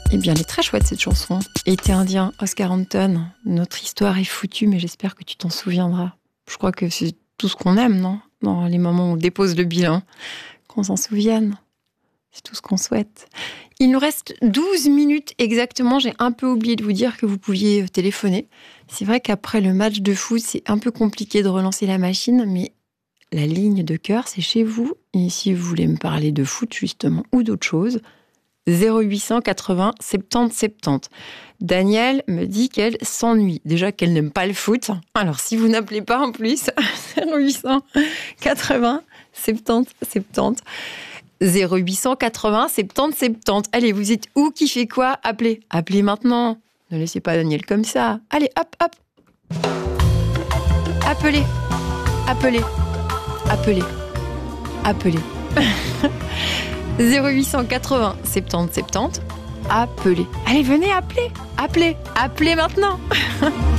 Eh bien, elle est très chouette cette chanson. Été indien, Oscar Anton. Notre histoire est foutue, mais j'espère que tu t'en souviendras. Je crois que c'est tout ce qu'on aime, non ? Dans les moments où on dépose le bilan, qu'on s'en souvienne. C'est tout ce qu'on souhaite. Il nous reste 12 minutes exactement. J'ai un peu oublié de vous dire que vous pouviez téléphoner. C'est vrai qu'après le match de foot, c'est un peu compliqué de relancer la machine, mais la ligne de cœur, c'est chez vous. Et si vous voulez me parler de foot, justement, ou d'autre chose, 0800 80 70 70. Danielle me dit qu'elle s'ennuie. Déjà qu'elle n'aime pas le foot. Alors, si vous n'appelez pas en plus, 0800 80 70 70. 0800 80 70 70. Allez, vous êtes où? Qui fait quoi? Appelez. Appelez maintenant. Ne laissez pas Daniel comme ça. Allez, hop, hop. Appelez. Appelez. Appelez. Appelez. 0800 80 70 70. Appelez. Allez, venez, appelez. Appelez. Appelez maintenant.